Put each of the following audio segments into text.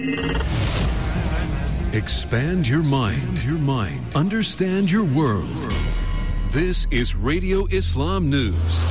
Expand your mind. Understand your world. This is Radio Islam News.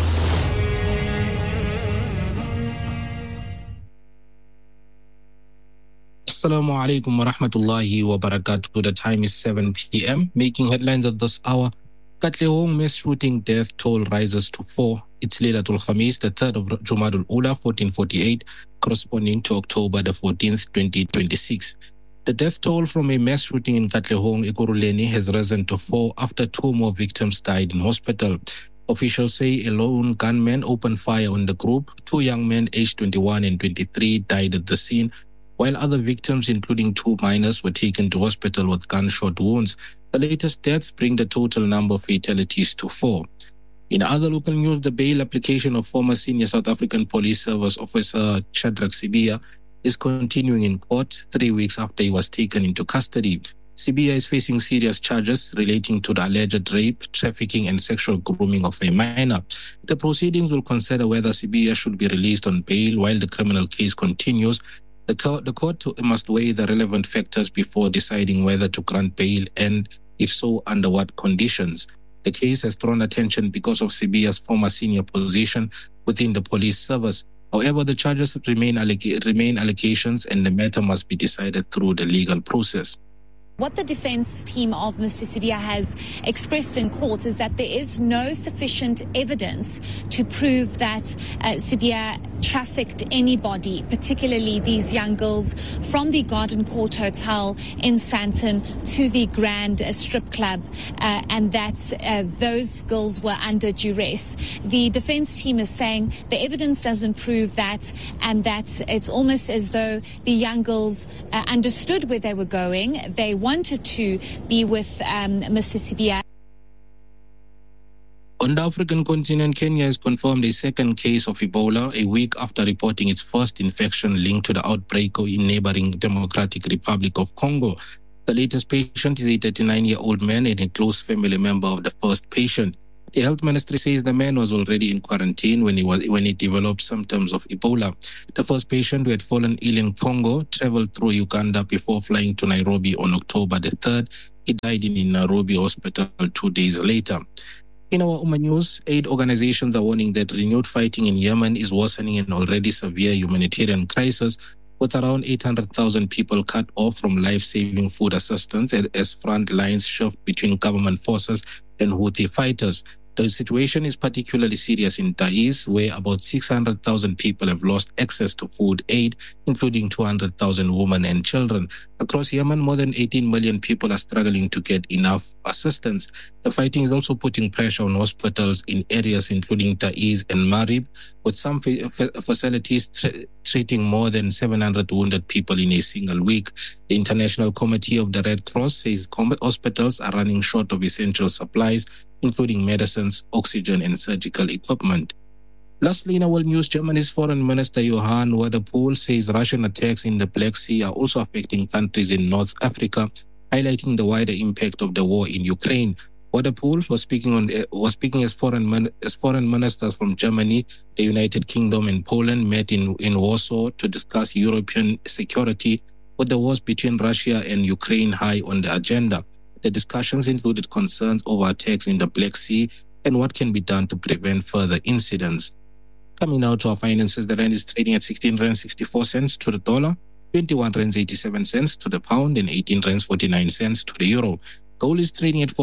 Assalamu alaikum wa rahmatullahi wa barakatuh. The time is 7 p.m. Making headlines at this hour. Katlehong mass shooting death toll rises to 4. It's Laylatul Khamis, the 3rd of Jumadul Ula, 1448, corresponding to October the 14th, 2026. The death toll from a mass shooting in Katlehong, Ekurhuleni, has risen to 4 after 2 more victims died in hospital. Officials say a lone gunman opened fire on the group. 2 young men aged 21 and 23 died at the scene, while other victims, including 2 minors, were taken to hospital with gunshot wounds. The latest deaths bring the total number of fatalities to 4. In other local news, the bail application of former senior South African Police Service Officer Shadrack Sibiya is continuing in court 3 weeks after he was taken into custody. Sibiya is facing serious charges relating to the alleged rape, trafficking, and sexual grooming of a minor. The proceedings will consider whether Sibiya should be released on bail while the criminal case continues. The court must weigh the relevant factors before deciding whether to grant bail and, if so, under what conditions. The case has drawn attention because of Sibiya's former senior position within the police service. However, the charges remain allegations and the matter must be decided through the legal process. What the defense team of Mr. Sibiya has expressed in court is that there is no sufficient evidence to prove that Sibiya trafficked anybody, particularly these young girls, from the Garden Court Hotel in Sandton to the Grand Strip Club, and that those girls were under duress. The defense team is saying the evidence doesn't prove that, and that it's almost as though the young girls understood where they were going. They wanted to be with Mr. Sibiya. On the African continent, Kenya has confirmed a second case of Ebola a week after reporting its first infection linked to the outbreak in neighboring Democratic Republic of Congo. The latest patient is a 39-year-old man and a close family member of the first patient. The health ministry says the man was already in quarantine when he developed symptoms of Ebola. The first patient, who had fallen ill in Congo, traveled through Uganda before flying to Nairobi on October the 3rd. He died in a Nairobi hospital 2 days later. In our Ummah news, aid organizations are warning that renewed fighting in Yemen is worsening an already severe humanitarian crisis, with around 800,000 people cut off from life-saving food assistance as front lines shift between government forces and Houthi fighters. The situation is particularly serious in Taiz, where about 600,000 people have lost access to food aid, including 200,000 women and children. Across Yemen, more than 18 million people are struggling to get enough assistance. The fighting is also putting pressure on hospitals in areas including Taiz and Marib, with some facilities treating more than 700 wounded people in a single week. The International Committee of the Red Cross says hospitals are running short of essential supplies, including medicines, oxygen, and surgical equipment. Lastly, in our world news, Germany's Foreign Minister Johann Wadepool says Russian attacks in the Black Sea are also affecting countries in North Africa, highlighting the wider impact of the war in Ukraine. Wadepool was speaking as foreign ministers from Germany, the United Kingdom, and Poland met in Warsaw to discuss European security, with the wars between Russia and Ukraine high on the agenda. The discussions included concerns over attacks in the Black Sea and what can be done to prevent further incidents. Coming now to our finances, the rand is trading at 16 rand 64 cents to the dollar, 21 rand 87 cents to the pound, and 18 rand 49 cents to the euro. Gold is trading at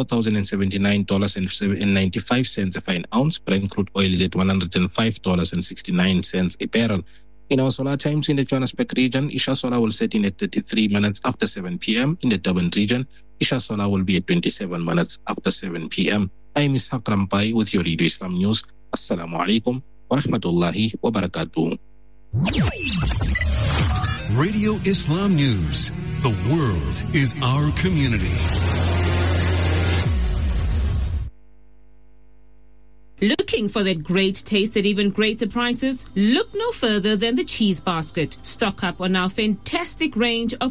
$4,079.95 a fine ounce. Brent crude oil is at $105.69 a barrel. In our solar times in the Johannesburg region, Isha Solar will set in at 33 minutes after 7 p.m. In the Durban region, Isha Solar will be at 27 minutes after 7 p.m. I am Ishaq Rampai with your Radio Islam News. Assalamu alaikum wa rahmatullahi wa barakatuh. Radio Islam News. The world is our community. Looking for that great taste at even greater prices? Look no further than the Cheese Basket. Stock up on our fantastic range of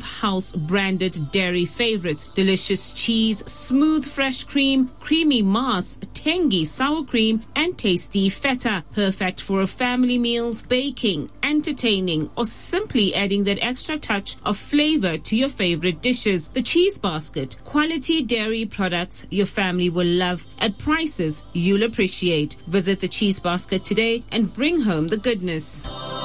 house-branded dairy favorites. Delicious cheese, smooth fresh cream, creamy mass, tangy sour cream and tasty feta. Perfect for family meals, baking, entertaining, or simply adding that extra touch of flavor to your favorite dishes. The Cheese Basket. Quality dairy products your family will love at prices you'll appreciate. Visit the Cheese Basket today and bring home the goodness.